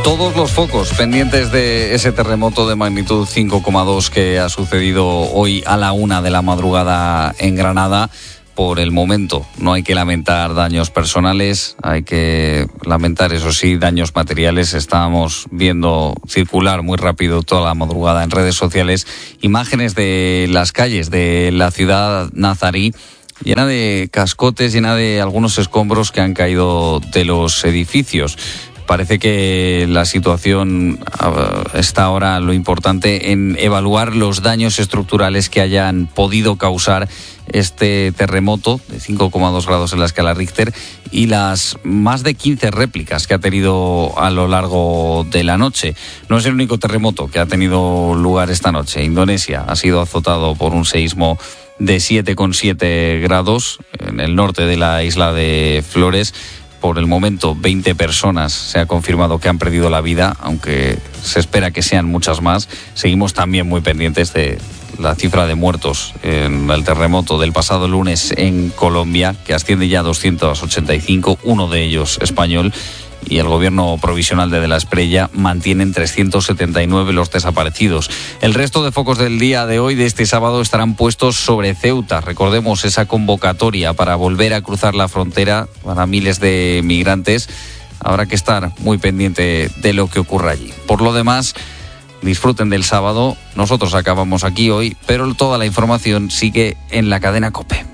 Todos los focos pendientes de ese terremoto de magnitud 5,2 que ha sucedido hoy a la 1 de la madrugada en Granada. Por el momento no hay que lamentar daños personales, hay que lamentar, eso sí, daños materiales. Estábamos viendo circular muy rápido toda la madrugada en redes sociales imágenes de las calles de la ciudad nazarí, llena de cascotes, llena de algunos escombros que han caído de los edificios. Parece que la situación está ahora, lo importante, en evaluar los daños estructurales que hayan podido causar este terremoto de 5,2 grados en la escala Richter y las más de 15 réplicas que ha tenido a lo largo de la noche. No es el único terremoto que ha tenido lugar esta noche. Indonesia ha sido azotado por un seísmo de 7,7 grados en el norte de la isla de Flores. Por el momento, 20 personas se ha confirmado que han perdido la vida, aunque se espera que sean muchas más. Seguimos también muy pendientes de la cifra de muertos en el terremoto del pasado lunes en Colombia, que asciende ya a 285, uno de ellos español, y el gobierno provisional de la Espriella mantiene en 379 los desaparecidos. El resto de focos del día de hoy, de este sábado, estarán puestos sobre Ceuta. Recordemos esa convocatoria para volver a cruzar la frontera para miles de migrantes. Habrá que estar muy pendiente de lo que ocurra allí. Por lo demás, disfruten del sábado. Nosotros acabamos aquí hoy, pero toda la información sigue en la cadena COPE.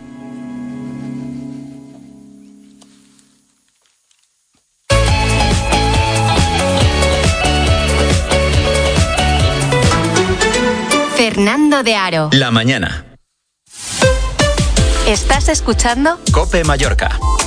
Fernando de Aro. La mañana. ¿Estás escuchando? COPE Mallorca.